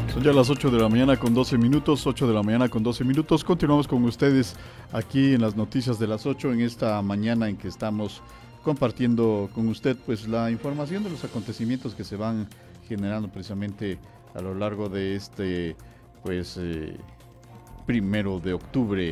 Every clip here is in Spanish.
Son ya las 8 de la mañana con 12 minutos, 8 de la mañana con 12 minutos. Continuamos con ustedes aquí en las noticias de las 8 en esta mañana en que estamos compartiendo con usted pues la información de los acontecimientos que se van generando precisamente a lo largo de este pues primero de octubre,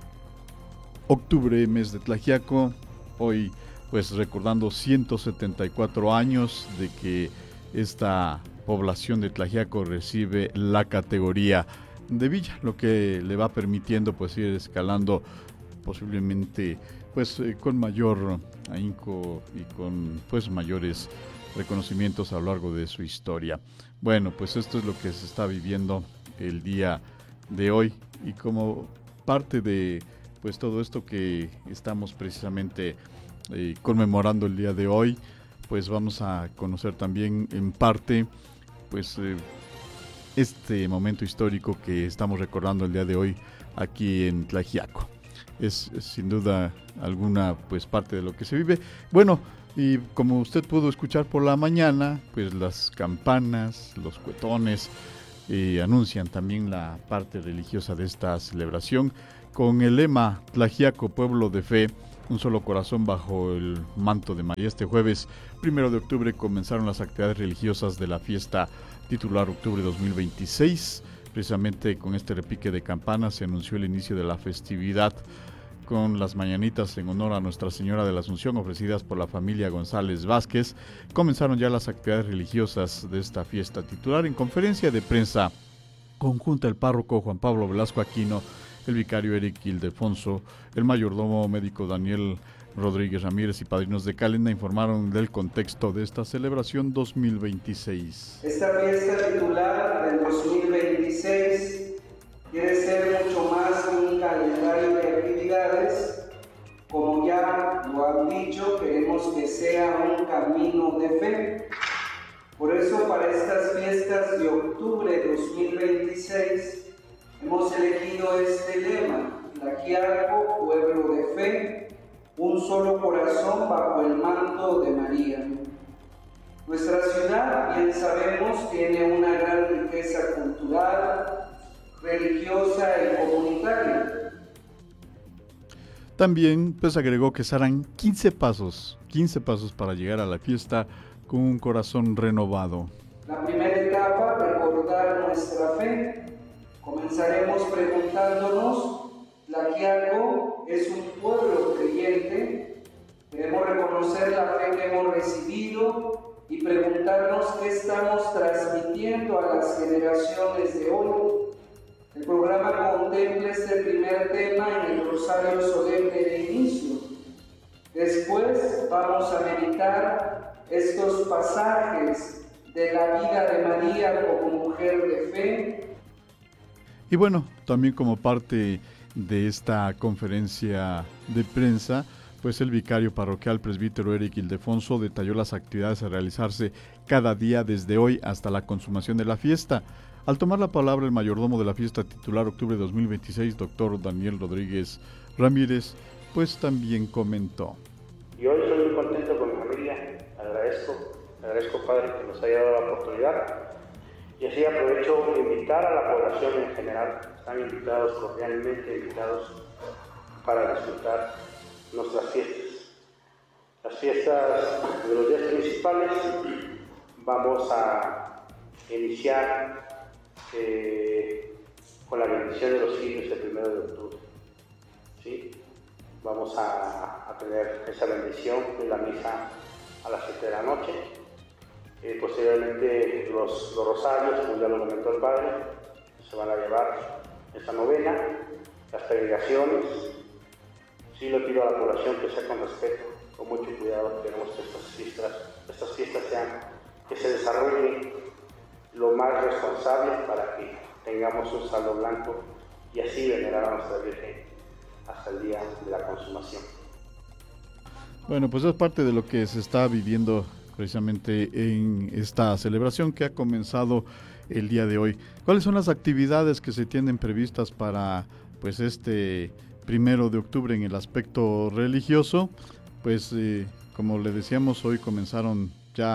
mes de Tlaxiaco. Hoy pues recordando 174 años de que esta población de Tlaxiaco recibe la categoría de villa, lo que le va permitiendo pues ir escalando posiblemente pues con mayor ahínco y con pues mayores reconocimientos a lo largo de su historia. Bueno, pues esto es lo que se está viviendo el día de hoy, y como parte de pues todo esto que estamos precisamente conmemorando el día de hoy, pues vamos a conocer también en parte pues este momento histórico que estamos recordando el día de hoy aquí en Tlaxiaco. Es sin duda alguna pues parte de lo que se vive. Bueno, y como usted pudo escuchar por la mañana, pues las campanas, los cuetones anuncian también la parte religiosa de esta celebración con el lema Tlaxiaco, pueblo de fe, un solo corazón bajo el manto de María. Este jueves 1 de octubre comenzaron las actividades religiosas de la fiesta titular Octubre 2026. Precisamente con este repique de campanas se anunció el inicio de la festividad con las mañanitas en honor a Nuestra Señora de la Asunción ofrecidas por la familia González Vázquez. Comenzaron ya las actividades religiosas de esta fiesta titular. En conferencia de prensa conjunta, el párroco Juan Pablo Velasco Aquino, el vicario Eric Ildefonso, el mayordomo médico Daniel Rodríguez Ramírez y padrinos de Calenda informaron del contexto de esta celebración 2026. Esta fiesta titular del 2026 quiere ser mucho más que un calendario de actividades. Como ya lo han dicho, queremos que sea un camino de fe. Por eso, para estas fiestas de octubre 2026, hemos elegido este lema: Tlaxiaco, pueblo de fe, un solo corazón bajo el manto de María. Nuestra ciudad, bien sabemos, tiene una gran riqueza cultural, religiosa y comunitaria. También pues agregó que serán 15 pasos para llegar a la fiesta con un corazón renovado. La primera etapa, recordar nuestra fe. Comenzaremos preguntándonos: ¿Tlaxiaco es un pueblo creyente? Queremos reconocer la fe que hemos recibido y preguntarnos qué estamos transmitiendo a las generaciones de hoy. El programa contempla este primer tema en el Rosario Solemne de inicio. Después vamos a meditar estos pasajes de la vida de María como mujer de fe. Y bueno, también como parte de esta conferencia de prensa, pues el vicario parroquial presbítero Eric Ildefonso detalló las actividades a realizarse cada día desde hoy hasta la consumación de la fiesta. Al tomar la palabra el mayordomo de la fiesta titular Octubre 2026, doctor Daniel Rodríguez Ramírez, pues también comentó. Y hoy estoy muy contento con mi familia, agradezco Padre que nos haya dado la oportunidad, y así aprovecho de invitar a la población en general. Están invitados, cordialmente invitados, para disfrutar nuestras fiestas. Las fiestas de los días principales vamos a iniciar con la bendición de los signos el 1 de octubre. ¿Sí? Vamos a tener esa bendición de la misa a las 7 de la noche. Posteriormente los rosarios, como ya lo comentó el Padre, se van a llevar esta novena, las peregrinaciones. Sí le pido a la población que sea con respeto, con mucho cuidado. Queremos que estas fiestas sean, que se desarrollen lo más responsable para que tengamos un saldo blanco y así venerar a nuestra Virgen hasta el día de la consumación. Bueno, pues es parte de lo que se está viviendo precisamente en esta celebración que ha comenzado el día de hoy. ¿Cuáles son las actividades que se tienen previstas para pues este 1 de octubre en el aspecto religioso? Pues como le decíamos, hoy comenzaron ya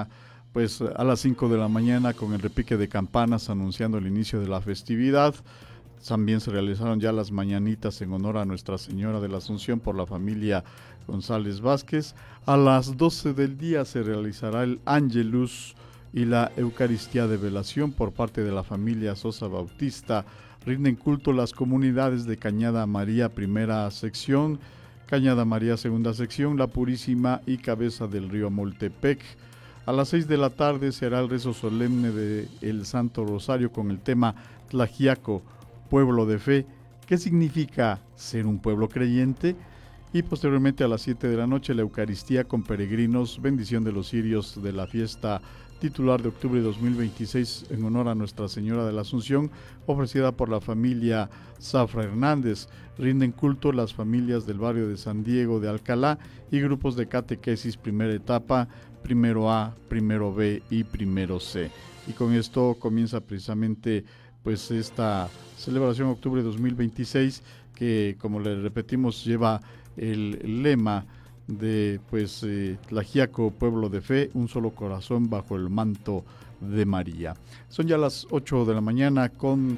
pues a las 5 de la mañana con el repique de campanas anunciando el inicio de la festividad. También se realizaron ya las mañanitas en honor a Nuestra Señora de la Asunción por la familia González Vázquez. A las 12 del día se realizará el Ángelus y la Eucaristía de Velación por parte de la familia Sosa Bautista. Rinden culto las comunidades de Cañada María, primera sección, Cañada María, segunda sección, La Purísima y Cabeza del Río Moltepec. A las 6 de la tarde será el rezo solemne del Santo Rosario con el tema Tlaxiaco, pueblo de fe. ¿Qué significa ser un pueblo creyente? Y posteriormente a las 7 de la noche la Eucaristía con peregrinos, bendición de los cirios de la fiesta titular de octubre de 2026 en honor a Nuestra Señora de la Asunción, ofrecida por la familia Zafra Hernández. Rinden culto las familias del barrio de San Diego de Alcalá y grupos de catequesis primera etapa, primero A, primero B y primero C. Y con esto comienza precisamente pues esta celebración octubre 2026 que, como le repetimos, lleva el lema de pues Tlaxiaco, pueblo de fe, un solo corazón bajo el manto de María. Son ya las 8 de la mañana con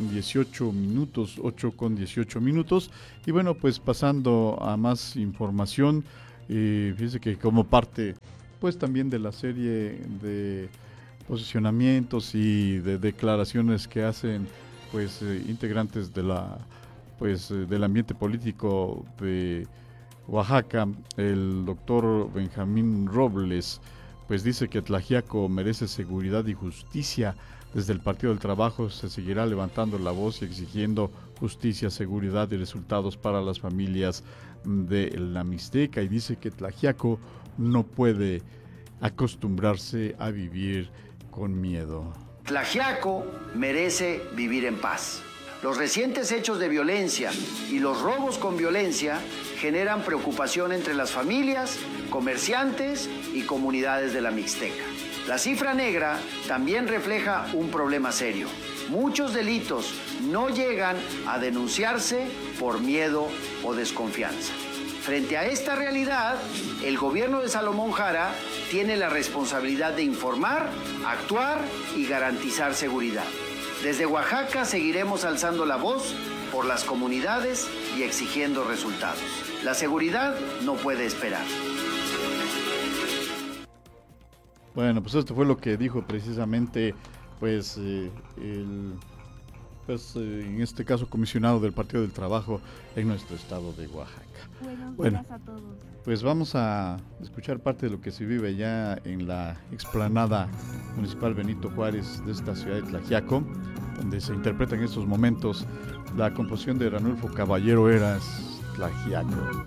18 minutos, 8 con 18 minutos. Y bueno, pues pasando a más información, fíjense que como parte pues también de la serie de posicionamientos y de declaraciones que hacen pues integrantes de la pues del ambiente político de Oaxaca, el doctor Benjamín Robles pues dice que Tlaxiaco merece seguridad y justicia. Desde el Partido del Trabajo se seguirá levantando la voz y exigiendo justicia, seguridad y resultados para las familias de la Mixteca, y dice que Tlaxiaco no puede acostumbrarse a vivir con miedo. Tlaxiaco merece vivir en paz. Los recientes hechos de violencia y los robos con violencia generan preocupación entre las familias, comerciantes y comunidades de la Mixteca. La cifra negra también refleja un problema serio. Muchos delitos no llegan a denunciarse por miedo o desconfianza. Frente a esta realidad, el gobierno de Salomón Jara tiene la responsabilidad de informar, actuar y garantizar seguridad. Desde Oaxaca seguiremos alzando la voz por las comunidades y exigiendo resultados. La seguridad no puede esperar. Bueno, pues esto fue lo que dijo precisamente pues en este caso comisionado del Partido del Trabajo en nuestro estado de Oaxaca. Buenos días a todos. Pues vamos a escuchar parte de lo que se vive ya en la explanada municipal Benito Juárez de esta ciudad de Tlaxiaco, donde se interpreta en estos momentos la composición de Ranulfo Caballero Eras, Tlaxiaco.